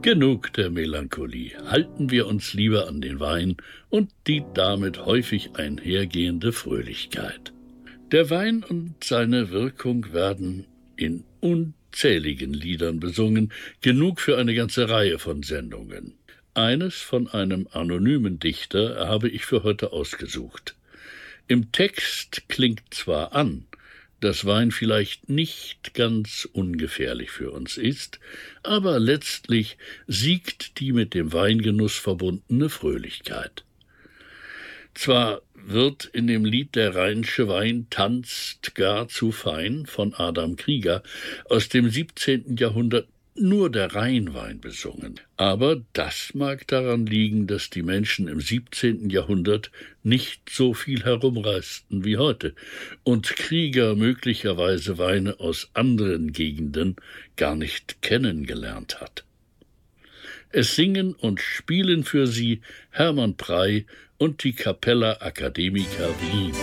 Genug der Melancholie. Halten wir uns lieber an den Wein und die damit häufig einhergehende Fröhlichkeit. Der Wein und seine Wirkung werden in unzähligen Liedern besungen, genug für eine ganze Reihe von Sendungen. Eines von einem anonymen Dichter habe ich für heute ausgesucht. Im Text klingt zwar an, dass Wein vielleicht nicht ganz ungefährlich für uns ist, aber letztlich siegt die mit dem Weingenuss verbundene Fröhlichkeit. Zwar wird in dem Lied Der rheinsche Wein tanzt gar zu fein von Adam Krieger aus dem 17. Jahrhundert nur der Rheinwein besungen. Aber das mag daran liegen, dass die Menschen im 17. Jahrhundert nicht so viel herumreisten wie heute und Krieger möglicherweise Weine aus anderen Gegenden gar nicht kennengelernt hat. Es singen und spielen für sie Hermann Prey und die Capella Academica Wien.